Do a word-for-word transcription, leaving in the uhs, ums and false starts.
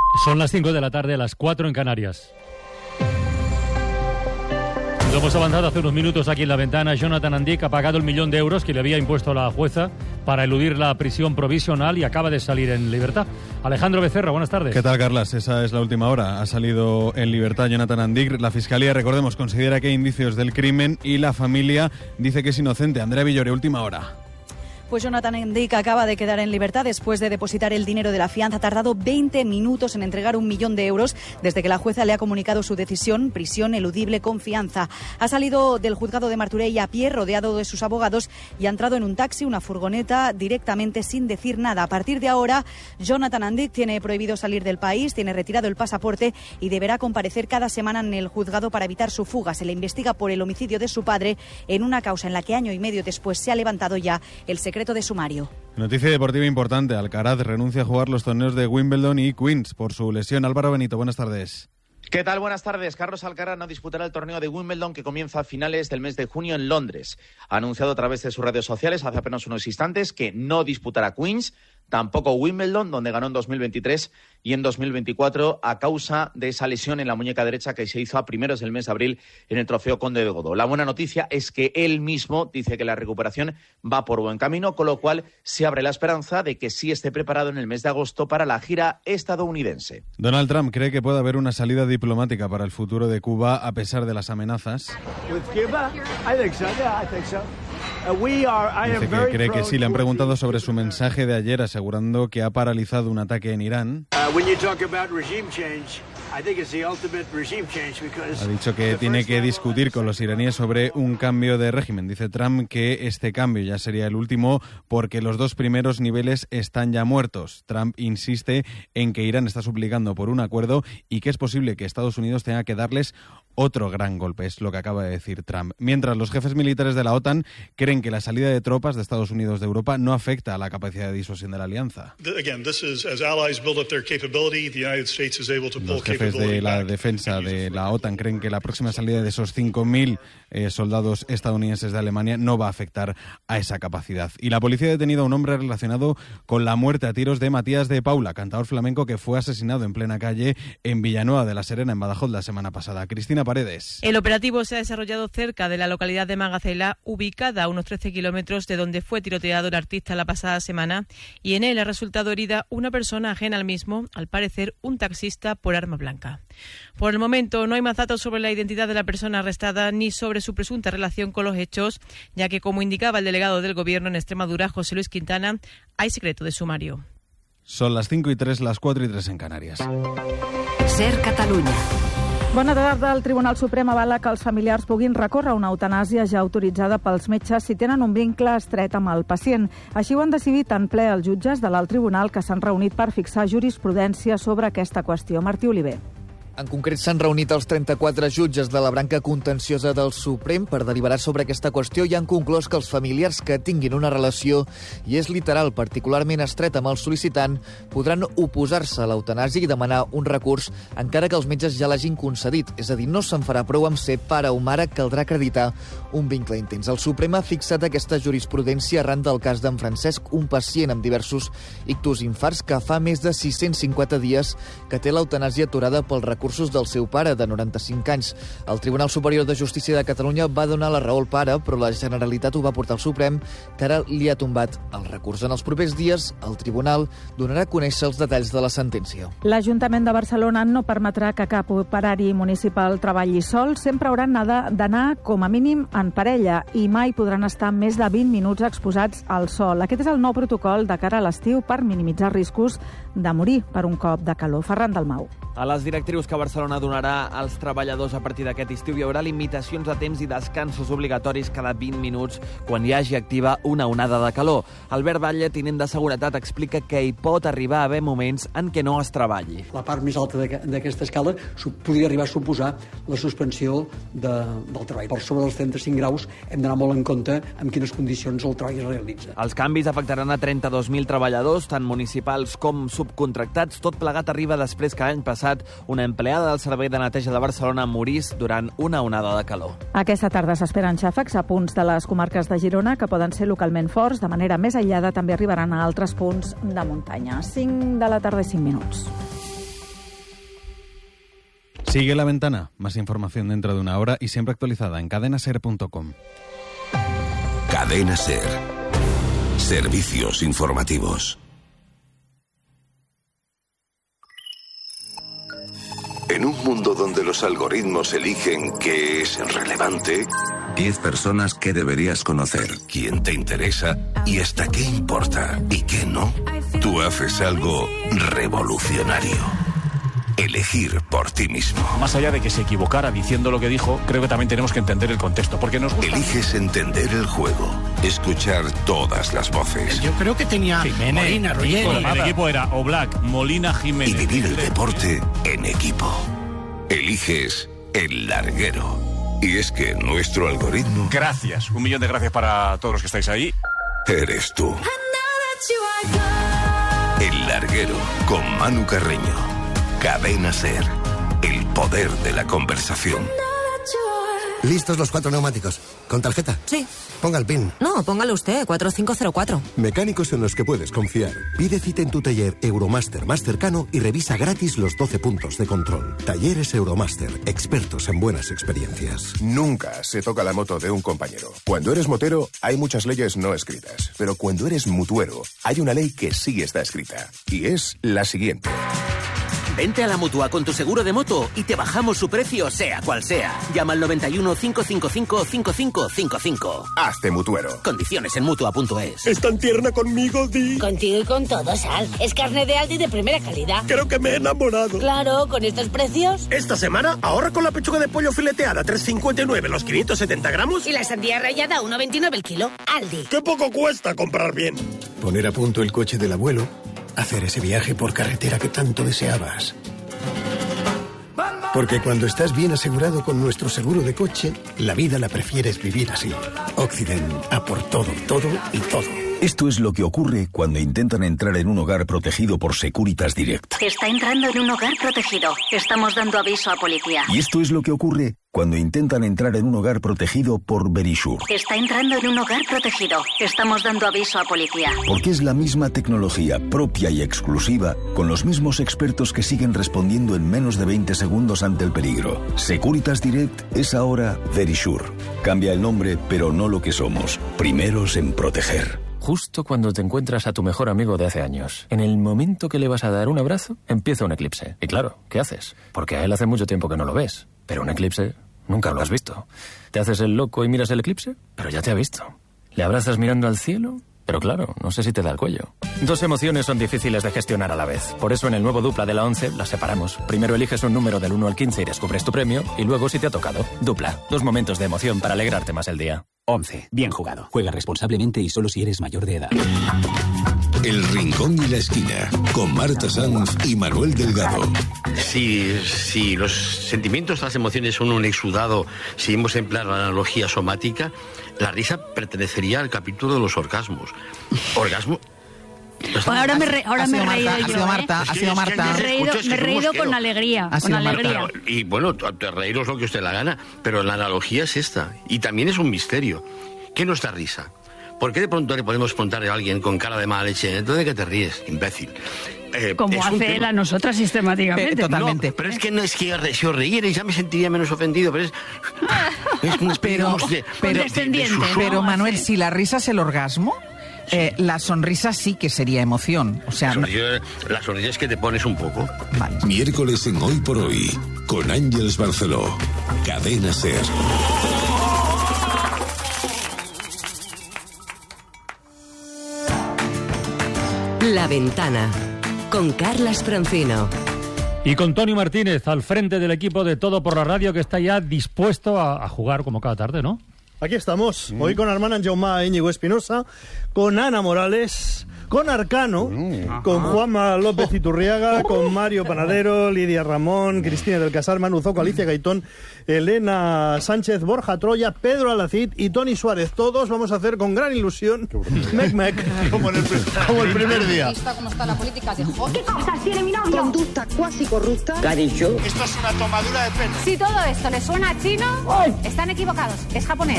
Son las cinco de la tarde, a las cuatro en Canarias. Lo hemos avanzado hace unos minutos aquí en La Ventana. Jonathan Andic ha pagado el millón de euros que le había impuesto la jueza para eludir la prisión provisional y acaba de salir en libertad. Alejandro Becerra, buenas tardes. ¿Qué tal, Carlas? Esa es la última hora. Ha salido en libertad Jonathan Andic. La Fiscalía, recordemos, considera que hay indicios del crimen y la familia dice que es inocente. Andrea Villore, última hora. Pues Jonathan Andic acaba de quedar en libertad después de depositar el dinero de la fianza. Ha tardado veinte minutos en entregar un millón de euros desde que la jueza le ha comunicado su decisión, prisión eludible con fianza. Ha salido del juzgado de Martorell a pie, rodeado de sus abogados, y ha entrado en un taxi, una furgoneta, directamente sin decir nada. A partir de ahora, Jonathan Andic tiene prohibido salir del país, tiene retirado el pasaporte y deberá comparecer cada semana en el juzgado para evitar su fuga. Se le investiga por el homicidio de su padre en una causa en la que año y medio después se ha levantado ya el secreto de sumario. Noticia deportiva importante. Alcaraz renuncia a jugar los torneos de Wimbledon y Queens por su lesión. Álvaro Benito, buenas tardes. ¿Qué tal? Buenas tardes. Carlos Alcaraz no disputará el torneo de Wimbledon que comienza a finales del mes de junio en Londres. Ha anunciado a través de sus redes sociales hace apenas unos instantes que no disputará Queens, tampoco Wimbledon, donde ganó en dos mil veintitrés y en dos mil veinticuatro a causa de esa lesión en la muñeca derecha que se hizo a primeros del mes de abril en el Trofeo Conde de Godó. La buena noticia es que él mismo dice que la recuperación va por buen camino, con lo cual se abre la esperanza de que sí esté preparado en el mes de agosto para la gira estadounidense. Donald Trump cree que puede haber una salida diplomática para el futuro de Cuba a pesar de las amenazas. Dice que cree que sí. Le han preguntado sobre su mensaje de ayer asegurando que ha paralizado un ataque en Irán. Ha dicho que tiene que discutir con los iraníes sobre un cambio de régimen. Dice Trump que este cambio ya sería el último porque los dos primeros niveles están ya muertos. Trump insiste en que Irán está suplicando por un acuerdo y que es posible que Estados Unidos tenga que darles otro gran golpe, es lo que acaba de decir Trump. Mientras los jefes militares de la OTAN creen que la salida de tropas de Estados Unidos de Europa no afecta a la capacidad de disuasión de la alianza. Los jefes de la defensa de la OTAN creen que la próxima salida de esos cinco mil eh, soldados estadounidenses de Alemania no va a afectar a esa capacidad. Y la policía ha detenido a un hombre relacionado con la muerte a tiros de Matías de Paula, cantador flamenco que fue asesinado en plena calle en Villanueva de la Serena, en Badajoz, la semana pasada. Cristina Paredes. El operativo se ha desarrollado cerca de la localidad de Magacela, ubicada a unos trece kilómetros de donde fue tiroteado el artista la pasada semana, y en él ha resultado herida una persona ajena al mismo, al parecer un taxista por arma blanca. Por el momento no hay más datos sobre la identidad de la persona arrestada ni sobre su presunta relación con los hechos, ya que, como indicaba el delegado del Gobierno en Extremadura, José Luis Quintana, hay secreto de sumario. Son las cinco y tres, las cuatro y tres en Canarias. Ser Catalunya. Bona tarda. El Tribunal Suprem avala que els familiars puguin recórrer una eutanàsia ja autoritzada pels metges si tenen un vincle estret amb el pacient. Així ho han decidit en ple els jutges de l'alt tribunal que s'han reunit per fixar jurisprudència sobre aquesta qüestió. Martí Oliver. En concret, s'han reunit els trenta-quatre jutges de la branca contenciosa del Suprem per deliberar sobre aquesta qüestió i han conclòs que els familiars que tinguin una relació, i és literal, particularment estreta amb el sol·licitant, podran oposar-se a l'eutanàsia i demanar un recurs encara que els metges ja l'hagin concedit. És a dir, no se'n farà prou amb ser pare o mare, caldrà acreditar un vincle intens. El Suprem ha fixat aquesta jurisprudència arran del cas d'en Francesc, un pacient amb diversos ictus infarts que fa més de sis-cents cinquanta dies que té l'eutanàsia aturada pel recurs recursos del seu pare, de noranta-cinc anys. El Tribunal Superior de Justícia de Catalunya va donar la raó al pare, però la Generalitat ho va portar al Suprem, que ara li ha tombat el recurs. En els propers dies, el Tribunal donarà a conèixer els detalls de la sentència. L'Ajuntament de Barcelona no permetrà que cap operari municipal treballi sol. Sempre hauran d'anar com a mínim en parella i mai podran estar més de vint minuts exposats al sol. Aquest és el nou protocol de cara a l'estiu per minimitzar riscos de morir per un cop de calor. Ferran Dalmau. A les directrius que Barcelona donarà als treballadors a partir d'aquest estiu hi haurà limitacions de temps i descansos obligatoris cada vint minuts quan hi hagi activa una onada de calor. Albert Batlle, tinent de seguretat, explica que hi pot arribar a haver moments en què no es treballi. La part més alta d'aquesta escala podria arribar a suposar la suspensió de, del treball. Per sobre dels trenta-cinc graus hem d'anar molt en compte en quines condicions el treball es realitza. Els canvis afectaran a trenta-dos mil treballadors, tant municipals com subcontractats. Tot plegat arriba després que l'any passat una empleada del Servei de Neteja de Barcelona morís durant una onada de calor. Aquesta tarda s'esperen xàfecs a punts de les comarques de Girona que poden ser localment forts. De manera més aïllada també arribaran a altres punts de muntanya. cinc de la tarda i cinc minuts. Sigue La Ventana. Más información dentro de una hora y siempre actualizada en cadena ser punto com. Cadena Ser. Servicios informativos. En un mundo donde los algoritmos eligen qué es relevante, diez personas que deberías conocer, quién te interesa y hasta qué importa y qué no, tú haces algo revolucionario. Elegir por ti mismo. Más allá de que se equivocara diciendo lo que dijo, creo que también tenemos que entender el contexto, porque nos gusta... Eliges entender el juego, escuchar todas las voces. Yo creo que tenía Jiménez, Molina, Ruggeri. El equipo era Oblak, Molina, Jiménez. Y vivir el deporte en equipo. Eliges El Larguero. Y es que nuestro algoritmo... Gracias, un millón de gracias para todos los que estáis ahí. Eres tú. El Larguero, con Manu Carreño. Cadena Ser, el poder de la conversación. ¿Listos los cuatro neumáticos? ¿Con tarjeta? Sí. Ponga el PIN. No, póngalo usted, cuatro cinco cero cuatro. Mecánicos en los que puedes confiar. Pide cita en tu taller Euromaster más cercano y revisa gratis los doce puntos de control. Talleres Euromaster, expertos en buenas experiencias. Nunca se toca la moto de un compañero. Cuando eres motero, hay muchas leyes no escritas. Pero cuando eres mutuero, hay una ley que sí está escrita. Y es la siguiente. Vente a la Mutua con tu seguro de moto y te bajamos su precio, sea cual sea. Llama al noventa y uno, cinco cinco cinco, cinco cinco cinco cinco. Hazte mutuero. Condiciones en Mutua punto es. Es tan tierna conmigo, Di. Contigo y con todo, Sal. Es carne de Aldi de primera calidad. Creo que me he enamorado. Claro, con estos precios. Esta semana ahorra con la pechuga de pollo fileteada, tres cincuenta y nueve los quinientos setenta gramos. Y la sandía rallada, uno veintinueve el kilo. Aldi. ¡Qué poco cuesta comprar bien! Poner a punto el coche del abuelo. Hacer ese viaje por carretera que tanto deseabas. Porque cuando estás bien asegurado con nuestro seguro de coche, la vida la prefieres vivir así. Occident, a por todo, todo y todo. Esto es lo que ocurre cuando intentan entrar en un hogar protegido por Securitas Direct. Está entrando en un hogar protegido. Estamos dando aviso a policía. Y esto es lo que ocurre cuando intentan entrar en un hogar protegido por Verisure. Está entrando en un hogar protegido. Estamos dando aviso a policía. Porque es la misma tecnología propia y exclusiva, con los mismos expertos que siguen respondiendo en menos de veinte segundos ante el peligro. Securitas Direct es ahora Verisure. Cambia el nombre, pero no lo que somos. Primeros en proteger. Justo cuando te encuentras a tu mejor amigo de hace años. En el momento que le vas a dar un abrazo, empieza un eclipse. Y claro, ¿qué haces? Porque a él hace mucho tiempo que no lo ves. Pero un eclipse nunca lo has visto. Te haces el loco y miras el eclipse, pero ya te ha visto. Le abrazas mirando al cielo, pero claro, no sé si te da el cuello. Dos emociones son difíciles de gestionar a la vez. Por eso en el nuevo Dupla de la once las separamos. Primero eliges un número del uno al quince y descubres tu premio, y luego si te ha tocado. Dupla. Dos momentos de emoción para alegrarte más el día. once. Bien jugado. Juega responsablemente y solo si eres mayor de edad. El Rincón y la Esquina, con Marta Sanz y Manuel Delgado. Si, si los sentimientos, las emociones son un exudado, si hemos empleado la analogía somática, la risa pertenecería al capítulo de los orgasmos. Orgasmo... Bueno, ahora me, re, ahora me he reído yo, ha sido Marta, ¿eh? ha sido Marta. Me he reído, me he reído con alegría, con alegría. Marta. Y bueno, reíros lo que usted la gana, pero la analogía es esta. Y también es un misterio. ¿Qué no es la risa? ¿Por qué de pronto le podemos preguntar a alguien con cara de mala leche, ¿entonces de qué te ríes, imbécil? Eh, Como hace él a nosotras sistemáticamente. Pero, totalmente. No, pero es que no es que si os reíerais ya me sentiría menos ofendido, pero es, es una especie pero, de, pero, de, de, de pero Manuel, si la risa es el orgasmo, eh, la sonrisa sí que sería emoción. O sea, la sonrisa, la sonrisa es que te pones un poco. Vale. Miércoles en Hoy por Hoy, con Ángeles Barceló. Cadena Ser. La Ventana, con Carlas Francino. Y con Tony Martínez al frente del equipo de Todo por la Radio, que está ya dispuesto a, a jugar como cada tarde, ¿no? Aquí estamos, mm. hoy con Armand Anjaumá, Íñigo Espinosa, con Ana Morales, con Arcano, mm. con Juanma López Iturriaga, con Mario Panadero, Lidia Ramón, Cristina del Casar, Manu Zoco, Alicia Gaitón, Elena Sánchez, Borja Troya, Pedro Alacid y Tony Suárez. Todos vamos a hacer con gran ilusión Mec Mec, como, en el, como el primer día. ¿Cómo está la política de J? ¿Qué cosas tiene mi novio? Conducta cuasi corrupta. ¿Qué ha dicho? Esto es una tomadura de pelo. Si todo esto le suena a chino, ¡ay!, están equivocados. Es japonés.